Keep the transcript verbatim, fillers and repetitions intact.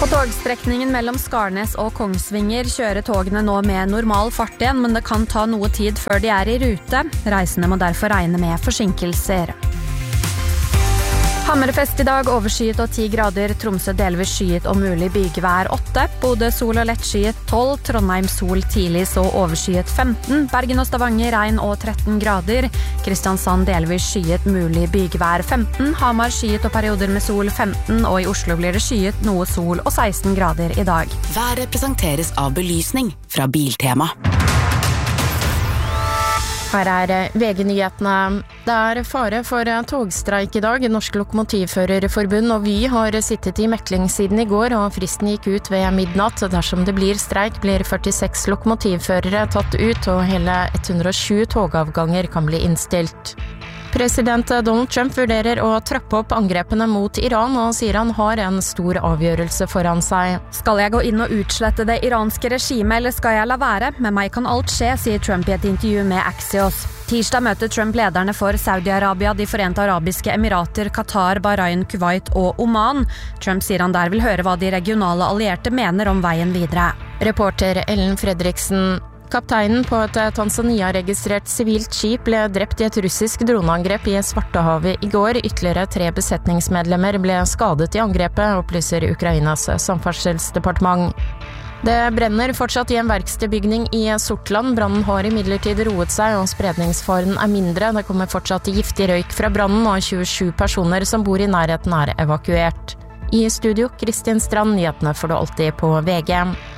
På togstrekningen mellom Skarnes og Kongsvinger kjører togene nå med normal fart igjen, men det kan ta noe tid før de er i rute. Reisende må derfor regne med forsinkelser. Hammerfest i dag, overskyet og ti grader, Tromsø delvis skyet og mulig bygevær åtte, Bodø sol og lettskyet tolv, Trondheim sol tidlig så overskyet femten, Bergen og Stavanger regn og tretten grader, Kristiansand delvis skyet mulig bygevær femten, Hamar skyet og perioder med sol femten, og i Oslo blir det skyet noe sol og seksten grader i dag. Været presenteres av belysning fra Biltema. Her er V G-nyhetene. Det er fare for togstreik i dag. Norsk Lokomotivførerforbund og Vy har sittet i mekling siden i går, og fristen gikk ut ved midnatt. Dersom det blir streik, blir førtiseks lokomotivførere tatt ut, og hele ett hundre og sju togavganger kan bli innstilt. President Donald Trump vurderer å trappe opp angrepene mot Iran, og sier han har en stor avgjørelse foran seg. Skal jeg gå inn og utslette det iranske regimet, eller skal jeg la være? Med meg kan alt skje, sier Trump i et intervju med Axios. Tirsdag møter Trump lederne for Saudi-Arabia, De Forente Arabiske Emirater, Qatar, Bahrain, Kuwait og Oman. Trump sier han der vil høre hva de regionale allierte mener om veien videre. Reporter Ellen Fredriksen. Kapteinen på et Tanzania-registrert sivilt skip ble drept i et russisk droneangrep i Svartehavet i går. Ytterligere tre besetningsmedlemmer ble skadet i angrepet, opplyser Ukrainas samferdselsdepartement. Det brenner fortsatt i en verkstedbygning i Sortland. Brannen har imidlertid roet seg, og spredningsfaren er mindre. Det kommer fortsatt giftig røyk fra brannen, og tjuesju personer som bor i nærheten er evakuert. I studio, Kristin Strand, nyhetene får du alltid på V G.